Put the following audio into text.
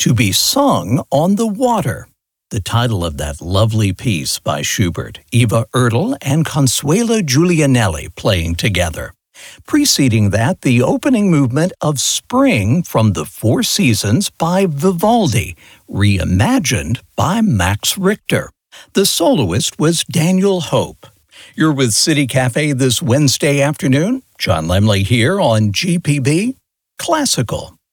To be Sung on the Water, the title of that lovely piece by Schubert, Eva Erdl and Consuelo Giulianelli playing together. Preceding that, the opening movement of Spring from the Four Seasons by Vivaldi, reimagined by Max Richter. The soloist was Daniel Hope. You're with City Cafe this Wednesday afternoon. John Lemley here on GPB Classical.